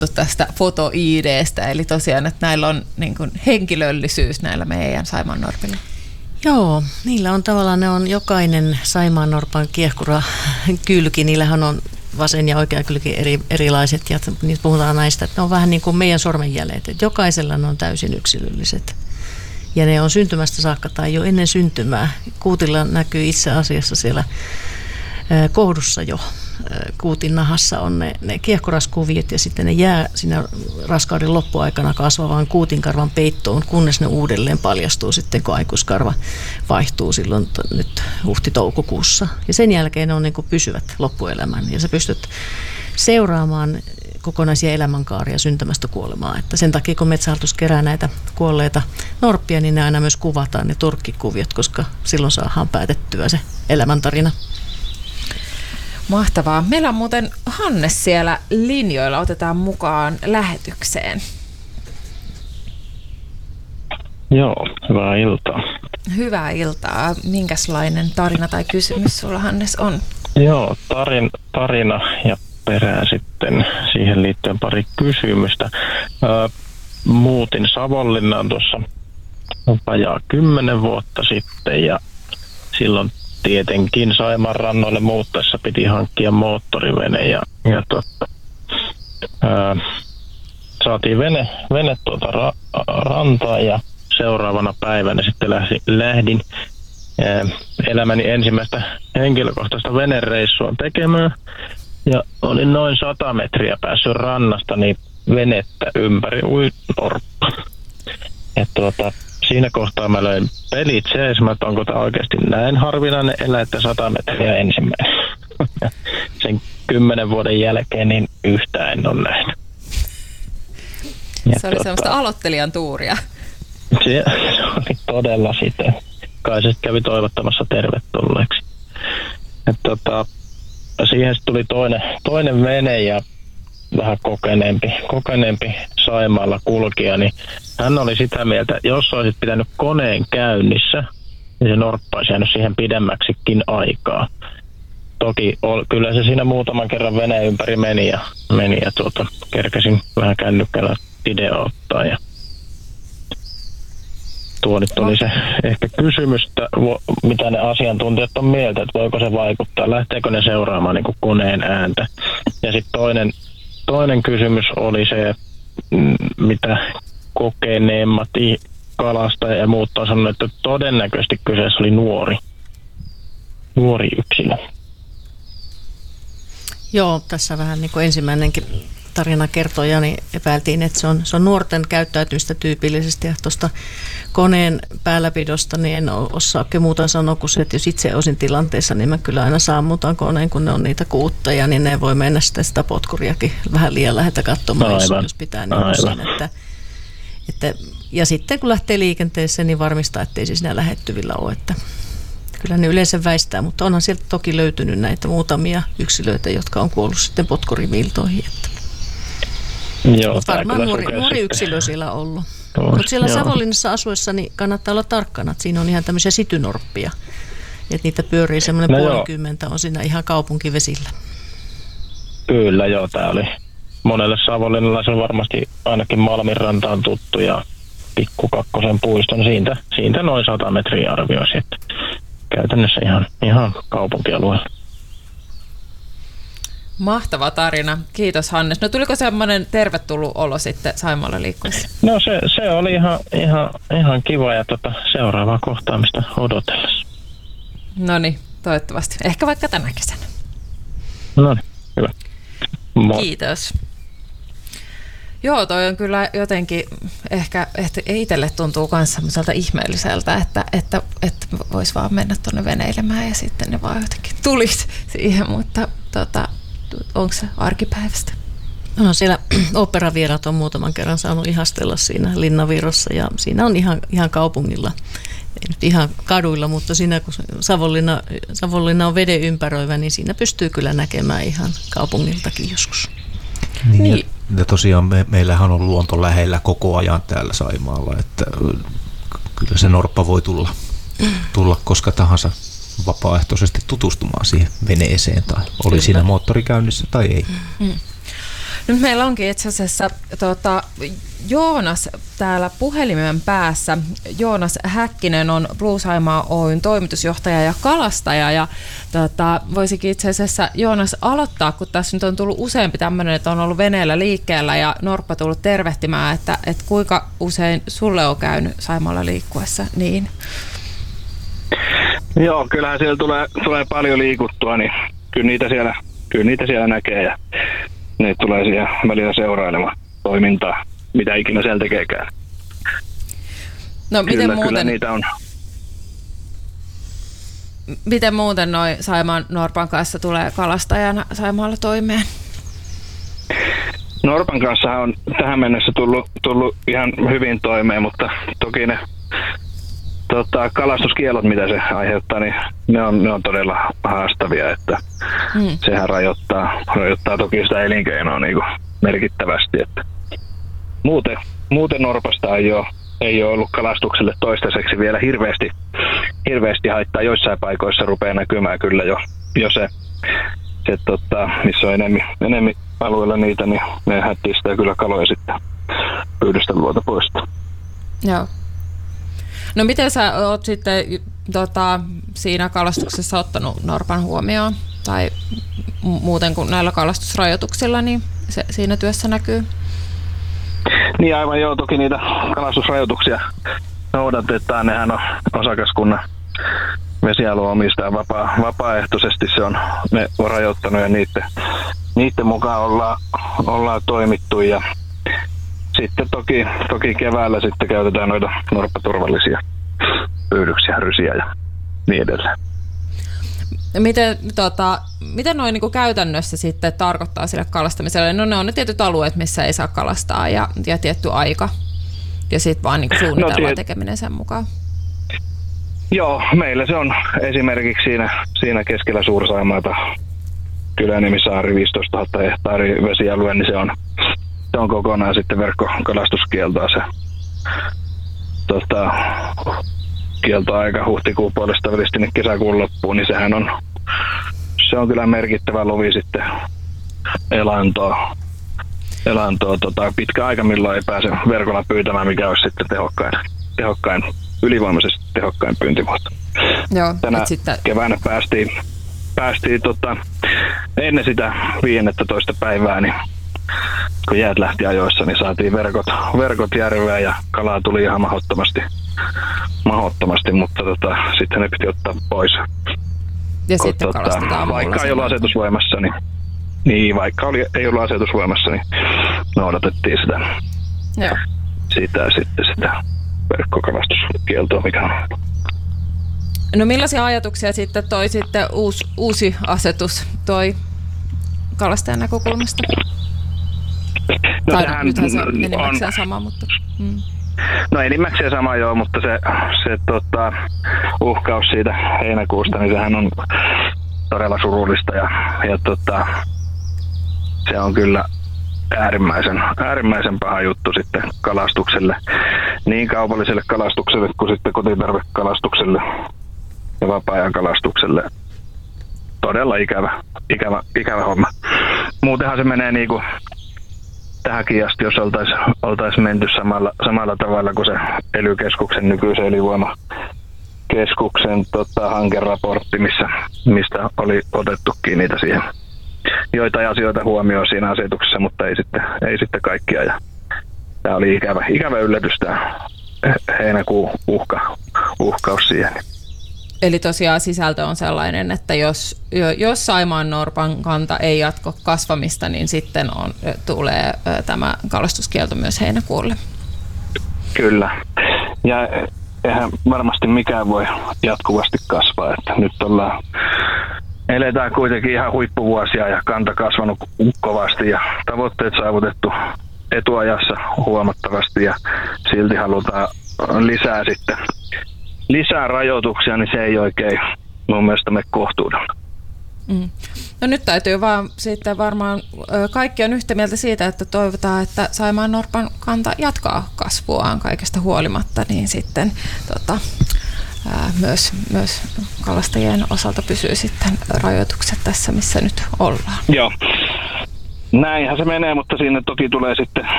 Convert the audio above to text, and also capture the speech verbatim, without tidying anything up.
tästä foto-I D:stä, eli tosiaan, että näillä on niin kuin henkilöllisyys näillä meidän saimaannorpilla. Joo, niillä on tavallaan, ne on jokainen saimaannorpan kiehkura kylki, niillähän on vasen ja oikea kylki eri, erilaiset, ja niitä puhutaan näistä, että ne on vähän niin kuin meidän sormenjäljet, että jokaisella ne on täysin yksilölliset. Ja ne on syntymästä saakka tai jo ennen syntymää. Kuutilla näkyy itse asiassa siellä kohdussa jo. Kuutin nahassa on ne, ne kiehkuraskuviot ja sitten ne jää siinä raskauden loppuaikana kasvavaan kuutinkarvan peittoon, kunnes ne uudelleen paljastuu sitten, kun aikuiskarva vaihtuu silloin t- nyt huhti-toukokuussa. Ja sen jälkeen ne on niin kuin pysyvät loppuelämän ja sä pystyt seuraamaan kokonaisia elämänkaaria syntymästä kuolemaa. Että sen takia, kun Metsähallitus kerää näitä kuolleita norppia, niin ne aina myös kuvataan ne turkkikuviot, koska silloin saadaan päätettyä se elämäntarina. Mahtavaa. Meillä on muuten Hannes siellä linjoilla. Otetaan mukaan lähetykseen. Joo, hyvää iltaa. Hyvää iltaa. Minkälainen tarina tai kysymys sulla, Hannes, on? Joo, tarin, tarina ja perään sitten siihen liittyen pari kysymystä. Ää, muutin Savonlinnaan tuossa vajaa kymmenen vuotta sitten ja silloin tietenkin Saimaan rannoille muuttaessa piti hankkia moottorivene ja, ja totta, ää, saatiin vene, vene tuota ra, rantaan ja seuraavana päivänä sitten lähdin, lähdin ää, elämäni ensimmäistä henkilökohtaista venereissua tekemään ja olin noin sata metriä päässyt rannasta niin venettä ympäri ui norppa. Ja tuota, siinä kohtaa mä löin pelit sees, mä, että onko tämä oikeasti näin harvinainen elä, että sata metriä ensimmäinen. Sen kymmenen vuoden jälkeen niin yhtään en ole nähnyt. Ja se oli tuota, semmoista aloittelijan tuuria. Se, se oli todella sitä. Kai se kävi toivottamassa tervetulleeksi. Ja tuota, siihen tuli toinen, toinen vene ja vähän kokeneempi, kokeneempi Saimaalla kulkija, niin hän oli sitä mieltä, että jos olisit pitänyt koneen käynnissä, niin se norppa olisi jäänyt siihen pidemmäksikin aikaa. Toki ol, kyllä se siinä muutaman kerran veneen ympäri meni ja, meni ja tuota, kerkesin vähän kännykkällä video ottaa. Ja tuo nyt oli se ehkä kysymys, että mitä ne asiantuntijat on mieltä, että voiko se vaikuttaa, lähteekö ne seuraamaan niin kuin koneen ääntä. Ja sitten toinen Toinen kysymys oli se, mitä kokeneemmat kalastajat ja muut on sanonut, että todennäköisesti kyseessä oli nuori, nuori yksilö. Joo, tässä vähän niin kuin ensimmäinenkin tarina kertoja, niin epäiltiin, että se on, se on nuorten käyttäytymistä tyypillisesti. Ja tuosta koneen päälläpidosta niin en osaa oikein muuta sanoa kuin se, että jos itse olisin tilanteessa, niin mä kyllä aina sammutan koneen, kun ne on niitä kuutteja, niin ne voi mennä sitten sitä potkuriakin vähän liian läheltä katsomaan, jos, jos pitää niin siinä, että, että, ja sitten kun lähtee liikenteeseen, niin varmistaa, ettei se siinä lähettyvillä ole, että kyllä ne yleensä väistää, mutta onhan sieltä toki löytynyt näitä muutamia yksilöitä, jotka on kuollut sitten potkuriviiltoihin, että joo, mutta varmaan nuori, nuori yksilö siellä on ollut. Mutta siellä joo. Savonlinnassa asuessa niin kannattaa olla tarkkana, että siinä on ihan tämmöisiä sitynorppia. Että niitä pyörii semmoinen no puolikymmentä on siinä ihan kaupunkivesillä. Kyllä joo, tämä oli monelle savonlinnalaiselle varmasti ainakin Malminranta on tuttu ja Pikkukakkosen puiston siitä, siitä noin sata metriä arvioisi, että käytännössä ihan, ihan kaupunkialueella. Mahtava tarina. Kiitos, Hannes. No tuliko semmoinen tervetullut olo sitten Saimaalla liikkuessa? No se, se oli ihan, ihan, ihan kiva ja tota, seuraavaa kohtaamista odotellessa. No niin, toivottavasti. Ehkä vaikka tänä kesänä. No niin, hyvä. Moi. Kiitos. Joo, toi on kyllä jotenkin ehkä, että itselle tuntuu myös semmoiselta ihmeelliseltä, että, että, että voisi vaan mennä tuonne veneilemään ja sitten ne vaan jotenkin tulisi siihen, mutta tota, onko se arkipäivästä? No siellä oopperavieraat on muutaman kerran saanut ihastella siinä Linnavirrossa ja siinä on ihan, ihan kaupungilla, ei nyt ihan kaduilla, mutta siinä kun Savonlinna, Savonlinna on veden ympäröivä, niin siinä pystyy kyllä näkemään ihan kaupungiltakin joskus. Niin, niin. Ja, ja tosiaan me, meillähän on luonto lähellä koko ajan täällä Saimaalla, että kyllä se norppa voi tulla, tulla koska tahansa vapaaehtoisesti tutustumaan siihen veneeseen tai oli kyllä siinä moottori käynnissä tai ei. Mm. Nyt meillä onkin itse asiassa tota, Joonas täällä puhelimen päässä. Joonas Häkkinen on Blue Saimaa Oyn toimitusjohtaja ja kalastaja. Ja, tota, voisikin itse asiassa Joonas aloittaa, kun tässä nyt on tullut useampi tämmöinen, että on ollut veneellä liikkeellä ja norppa tullut tervehtimään, että, että kuinka usein sulle on käynyt Saimaalla liikkuessa niin? Joo, kyllähän siellä tulee, tulee paljon liikuttua, niin kyllä niitä siellä, kyllä niitä siellä näkee ja ne tulee siihen välillä seurailemaan toimintaa, mitä ikinä siellä tekeekään. No, miten kyllä, muuten, kyllä niitä on. Miten muuten noi Saimaan norpan kanssa tulee kalastajana Saimaalla toimeen? Norpan kanssa on tähän mennessä tullut, tullut ihan hyvin toimeen, mutta toki ne tota, kalastuskielot, mitä se aiheuttaa, niin ne on, ne on todella haastavia, että hmm. sehän rajoittaa, rajoittaa toki sitä elinkeinoa niin kuin merkittävästi. Että muuten, muuten norpasta ei ole, ei ole ollut kalastukselle toistaiseksi vielä hirveästi, hirveästi haittaa. Joissain paikoissa rupeaa näkymään kyllä jo, jo se, se tota, missä on enemmän, enemmän alueella niitä, niin ne hättistää kyllä kaloja sitten pyydystä luota poistaa. Joo. No miten sä oot sitten tota, siinä kalastuksessa ottanut norpan huomioon tai muuten kuin näillä kalastusrajoituksilla, niin se siinä työssä näkyy? Niin aivan joo, toki niitä kalastusrajoituksia noudatetaan. Nehän on osakaskunnan vesialue omistaa vapaa, vapaaehtoisesti. Se on, ne on rajoittanut ja niiden, niiden mukaan ollaan, ollaan toimittu. Ja sitten toki, toki keväällä sitten käytetään noita norppaturvallisia pyydyksiä, rysiä ja niin edelleen. Miten, tota, miten noin niin kuin käytännössä sitten tarkoittaa sille kalastamiselle? No ne on ne tietyt alueet, missä ei saa kalastaa ja, ja tietty aika. Ja sitten vaan niin kuin suunnitellaan no, tekeminen sen mukaan. Joo, meillä se on esimerkiksi siinä, siinä keskellä Suur-Saimaata Kylänimisaari viisitoistatuhatta hehtaari vesialue, niin se on, se on kokonaan sitten verkkokalastuskieltoa se tota, kieltoaika huhtikuun puolesta välistä sinne kesäkuun loppuun, niin sehän on, se on kyllä merkittävä lovi sitten elantoa. elantoa tota, pitkä aika, milloin ei pääse verkolla pyytämään, mikä olisi sitten tehokkain, tehokkain ylivoimaisesti tehokkain pyyntimuoto. Joo, tänä sitten keväänä päästiin, päästiin tota, ennen sitä viidestoista päivää, niin kun jäät lähti ajoissa, niin saatiin verkot, verkot järveen ja kalaa tuli ihan mahdottomasti, mahdottomasti mutta tota, sitten ne piti ottaa pois. Ja kun, sitten tota, kalastetaan vaikka ei ollut asetus voimassa, niin, niin vaikka oli, ei ollut asetus voimassa, niin noudatettiin sitä, Joo. sitä, sitten sitä verkkokalastuskieltoa, mikä on. No millaisia ajatuksia sitten toi sitten uusi, uusi asetus toi kalastajan näkökulmasta? No, tai nythän se on enimmäkseen sama, mutta... Mm. No enimmäkseen sama joo, mutta se, se tota, uhkaus siitä heinäkuusta, niin sehän on todella surullista ja, ja tota, se on kyllä äärimmäisen, äärimmäisen paha juttu sitten kalastukselle, niin kaupalliselle kalastukselle kuin sitten kotitarvekalastukselle ja vapaa-ajan kalastukselle. Todella ikävä, ikävä, ikävä homma. Muutenhan se menee niin kuin tähänkin asti, jos oltaisiin oltais menty samalla, samalla tavalla kuin se E L Y-keskuksen nykyisen elinvoimakeskuksen tota, hankeraportti, missä, mistä oli otettukin niitä siihen joitain asioita huomioon siinä asetuksessa, mutta ei sitten, ei sitten kaikkia. Ja tämä oli ikävä, ikävä yllätys tämä heinäkuun uhka, uhkaus siihen. Eli tosiaan sisältö on sellainen, että jos, jos Saimaan norpan kanta ei jatko kasvamista, niin sitten on, tulee tämä kalastuskielto myös heinäkuulle. Kyllä. Ja eihän varmasti mikään voi jatkuvasti kasvaa. Että nyt ollaan, eletään kuitenkin ihan huippuvuosia ja kanta kasvanut kovasti ja tavoitteet saavutettu etuajassa huomattavasti ja silti halutaan lisää sitten. Lisää rajoituksia, niin se ei oikein mun mielestä mene kohtuudella. Mm. No nyt täytyy vaan sitten varmaan, kaikki on yhtä mieltä siitä, että toivotaan, että Saimaan norpan kanta jatkaa kasvuaan kaikesta huolimatta, niin sitten tota, ää, myös, myös kalastajien osalta pysyy sitten rajoitukset tässä, missä nyt ollaan. Joo. Näinhän se menee, mutta siinä toki tulee sitten